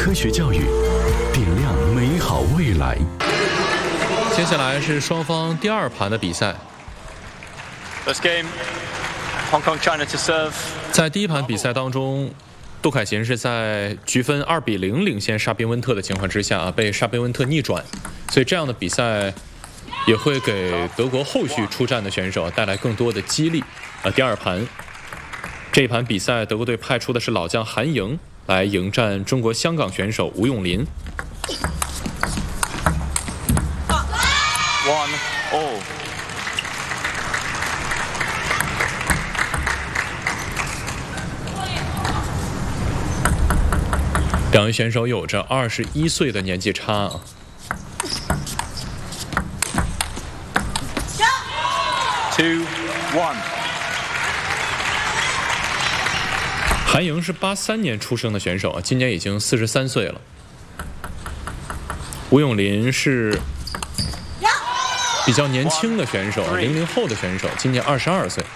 科学教育，点亮美好未来。 接下来是双方第2盘的比赛。 First game, Hong Kong China to serve. 在第1盘比赛当中，杜凯琴是在局分2比0领先沙宾温特的情况之下被沙宾温特逆转，所以这样的比赛也会给德国后续出战的选手带来更多的激励。第2盘。这一盘比赛，德国队派出的是老将韩莹来迎战中国香港选手吴永林。 1-all。 两位选手有着21岁的年纪差啊。 2-1。 韩莹是83年出生的选手，今年已经43岁了。吴永林是比较年轻的选手，00后的选手，今年22岁。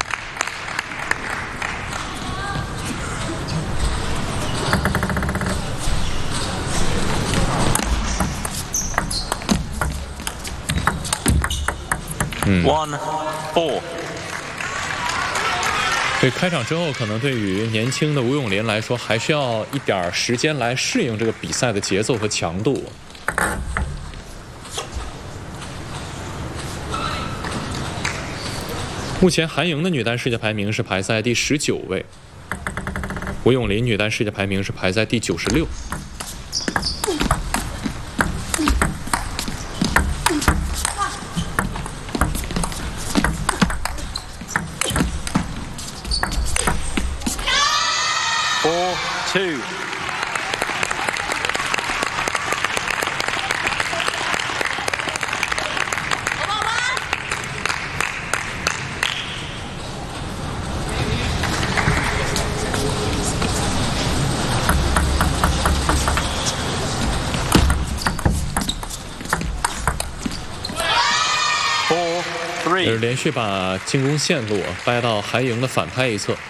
1-4。 对，开场之后，可能对于年轻的吴永林来说，还需要一点时间来适应这个比赛的节奏和强度。目前韩莹的女单世界排名是排在第19位，吴永林女单世界排名是排在第96。 4-2。 连续把进攻线路掰到韩莹的反拍一侧。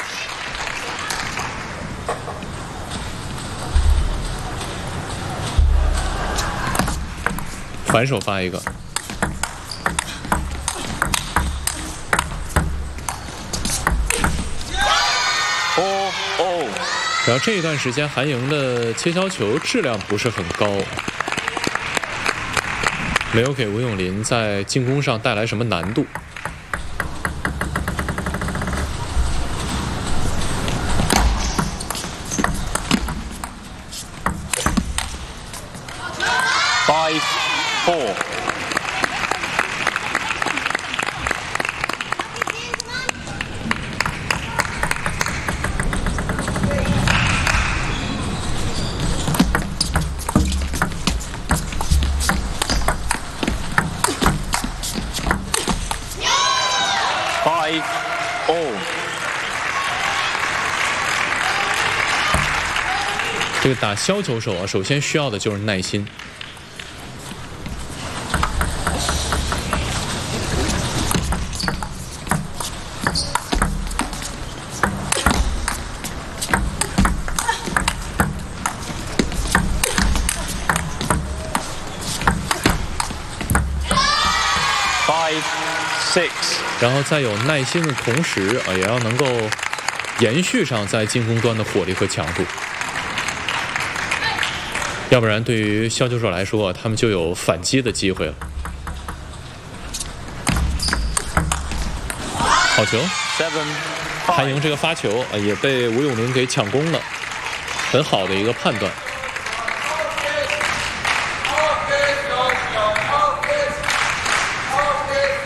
反手发一个。然后这一段时间，韩莹的切削球质量不是很高，没有给吴永林在进攻上带来什么难度。 5-4。 这个打削球手啊，首先需要的就是耐心。 5-6。 然后在有耐心的同时啊，也要能够延续上在进攻端的火力和强度。要不然对于削球手来说，他们就有反击的机会了。好球，韩莹这个发球也被吴永林给抢攻了，很好的一个判断。